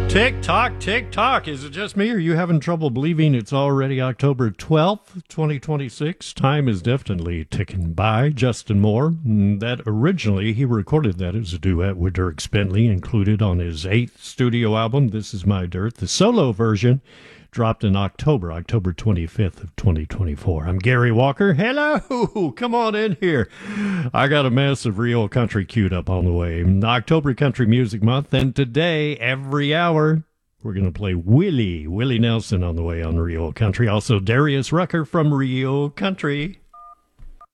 Tick tock, tick tock. Is it just me, or are you having trouble believing it's already October 12th, 2026? Time is definitely ticking by. Justin Moore, that originally he recorded that as a duet with Dirk Bentley, included on his 8th studio album, This Is My Dirt. The solo version dropped in October 25th of 2024. I'm Gary Walker. Hello! Come on in here. I got a massive Rio Country queued up on the way. October Country Music Month, and today, every hour, we're going to play Willie Nelson on the way on Rio Country. Also, Darius Rucker from Rio Country.